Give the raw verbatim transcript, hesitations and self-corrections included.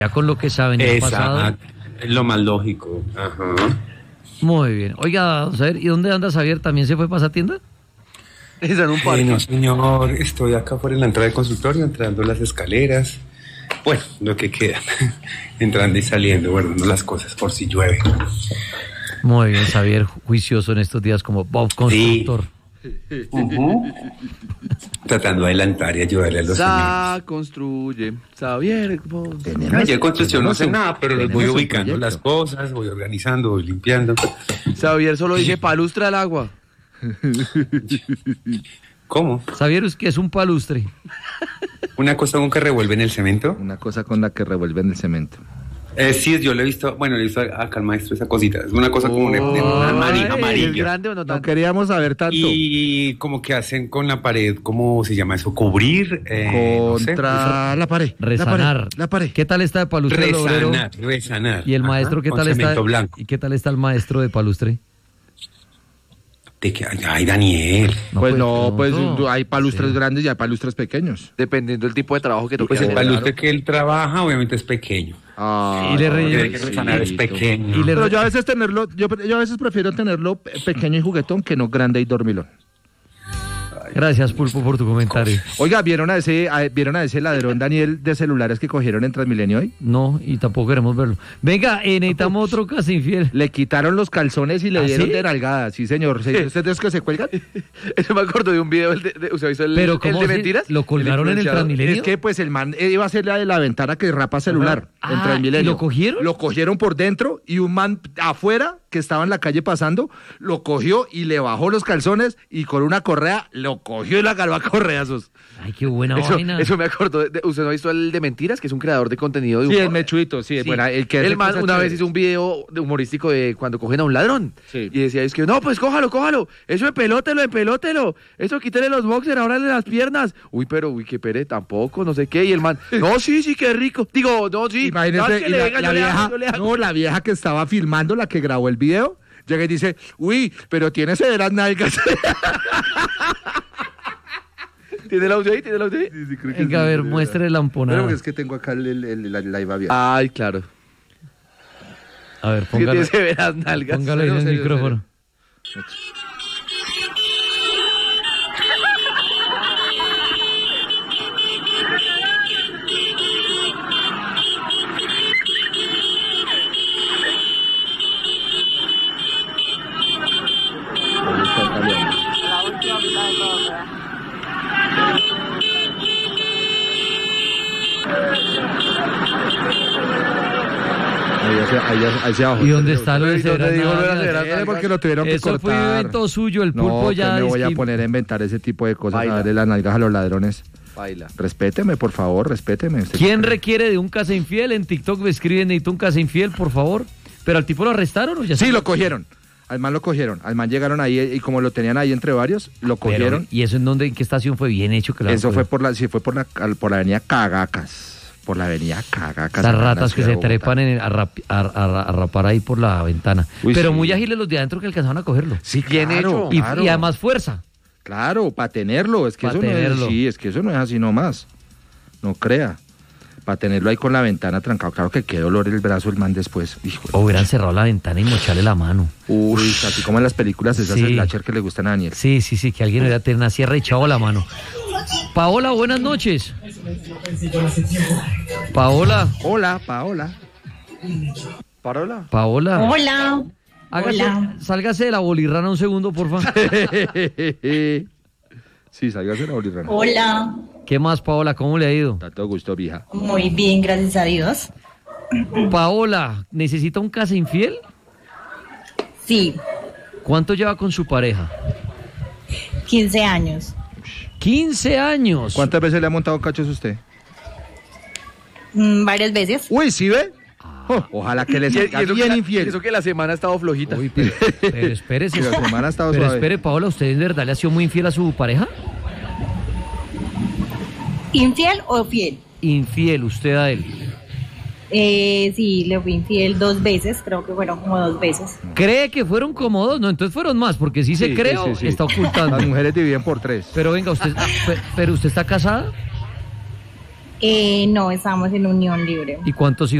ya con lo que saben del pasado. Lo más lógico. Ajá. Muy bien. Oiga, vamos a ver, ¿y dónde anda Xavier? ¿También se fue para esa tienda? Es en un parque. No, señor, estoy acá por la entrada del consultorio, entrando las escaleras. Bueno, lo que queda. Entrando y saliendo, guardando las cosas por si llueve. Muy bien, Xavier, juicioso en estos días como Bob Constructor. Sí. Uh-huh. Tratando de adelantar y ayudarle a los Sa construye, Xavier. No, yo de construcción no sé nada, pero les voy ubicando las cosas, voy organizando, voy limpiando. Xavier solo dice palustra al agua. ¿Cómo? Xavier, ¿qué es un palustre? Una cosa con que revuelven el cemento. Una cosa con la que revuelven el cemento. Eh, sí, yo lo he visto, bueno, le he visto acá al maestro esa cosita. Es una cosa como de, de una amarilla. ¿Es grande o no tanto? No queríamos saber tanto. Y como que hacen con la pared, ¿cómo se llama eso? Cubrir. Eh, Contra no sé. la pared. Resanar. La pared, la pared. ¿Qué tal está de palustre el obrero? Resanar, resanar. ¿Y el Ajá, maestro qué con tal está? cemento blanco. ¿Y qué tal está el maestro de palustre? De que, ay, Daniel. No, pues no, pues no. hay palustres Sí. grandes y hay palustres pequeños. Dependiendo del tipo de trabajo que toque Pues el hacer. palustre que él trabaja, obviamente es pequeño. Ah, Y le no, relleno- Tiene que resanar, es pequeño. Y le- Pero yo a veces tenerlo, yo, yo a veces prefiero tenerlo pe- pequeño y juguetón que no grande y dormilón. Gracias, Pulpo, por tu comentario. Oiga, ¿vieron a ese, a- ¿vieron a ese ladrón Daniel de celulares que cogieron en Transmilenio hoy? No, y tampoco queremos verlo. Venga, eh, necesitamos otro casi infiel. Le quitaron los calzones y le ¿Ah, dieron sí? de nalgada, sí señor. ¿Se- ¿Ustedes que se cuelgan? Eso me acuerdo de un video, el de, de, ¿usted ha visto el, Pero el ¿cómo de se- mentiras? lo colgaron en el influenciador. Transmilenio? Es que pues el man eh, iba a ser la de la ventana que rapa celular Ajá. en Ah, Transmilenio. ¿y lo cogieron? Lo cogieron por dentro y un man afuera que estaba en la calle pasando, lo cogió y le bajó los calzones y con una correa lo cogió y la agarró a correazos. Ay, qué buena Eso, vaina. eso me acordó. De, de- ¿Usted no ha visto el de mentiras? Que es un creador de contenido de Sí, humor. el mechuito, sí, Sí. bueno, el que hace El man cosas una vez chéveres. hizo un video de humorístico de cuando cogen a un ladrón. Sí. Y decía, es que no, pues cójalo, cójalo. Eso empelótelo, empelótelo. Eso quítele los boxers, ábrale las piernas. Uy, pero, uy, qué pere, tampoco, no sé qué. Y el man, no, sí, sí, qué rico. Digo, no, sí. Imagínese, no, es que y le la, venga, la yo le hago, vieja, yo le hago. no, la vieja que estaba filmando, la que grabó el video, llega y dice, uy, pero tiene severas nalgas. ¿Tiene el audio ahí? ¿Tiene el audio ahí? Venga, a ver, muestre la Pero amponada. es que tengo acá el, el, el- la, la iba abierta. Ay, claro. A ver, Es que póngalo, tiene severas nalgas. póngalo ahí en el Serio, serio, micrófono. Ahí está italiano. Ahí, hacia- ahí, hacia- ahí hacia abajo. ¿Y dónde está lo de ¿Y dónde Cedras dijo lo de las Nalgas? Cedras Eh, Nalgas? porque lo tuvieron que Eso fue cortar. invento suyo, el pulpo No, ya... que me voy a esquim- poner a inventar ese tipo de cosas, Baila. a darle las nalgas a los ladrones. Baila. Respéteme, por favor, respéteme. Usted- ¿Quién requiere de un casa infiel? En TikTok me escriben, necesito un casa infiel, por favor. ¿Pero al tipo lo arrestaron o ya Sí, se- lo cogieron. Al man lo cogieron. Al man llegaron ahí y como lo tenían ahí entre varios, lo Pero, cogieron. ¿y eso en dónde, en qué estación fue bien hecho? Que lo Eso han fue cogido? por la, sí, fue por la, al- por la avenida Cagacas. Por la avenida Cagacas. Esas acá en la ratas que ciudad se de Bogotá. trepan en, a, rap- a- a- a rapar ahí por la ventana. Uy, Pero sí. muy ágiles los de adentro que alcanzaron a cogerlo. Sí, Bien claro, hecho. Y, claro. y además fuerza. Claro, para tenerlo. Es que Pa' eso tenerlo. no es así, es que eso no es así nomás. No crea. Para tenerlo ahí con la ventana trancado. Claro que qué dolor el brazo el man después. Hijo de O hubieran pucha. cerrado la ventana y mocharle la mano. Uy, así como en las películas esas Sí. slasher que le gustan a Daniel. Sí, sí, sí, que alguien hubiera tenido una sierra y echado la mano. Paola, buenas noches. Paola, Hola, Paola. ¿Parola? Paola. Hola. Hágase- Hola. Sálgase de la bolirrana un segundo, por favor. Sí, salgas a la bolirrana. Hola. ¿Qué más, Paola? ¿Cómo le ha ido? Da todo gusto, vieja. Muy bien, gracias a Dios. Paola, ¿necesita un casa infiel? Sí, ¿Cuánto lleva con su pareja? quince años. quince años. ¿Cuántas veces le ha montado cachos usted? Mm, varias veces. Uy, ¿sí ve? Oh, ojalá que le Y, y salga eso, que bien la, infiel. y eso que la semana ha estado flojita. Uy, pero, pero espérese. Que la semana ha estado Pero suave. espere, Paola, ¿usted en verdad le ha sido muy infiel a su pareja? ¿Infiel o fiel? Infiel, usted a él. Eh, sí, le fui infiel dos veces, creo que fueron como dos veces. ¿Cree que fueron cómodos? No, entonces fueron más, porque si se Sí, cree sí, sí, sí. está ocultando. Las mujeres dividen por tres. Pero venga, usted, pe- pero usted está casada. Eh, no, estábamos en unión libre. ¿Y cuántos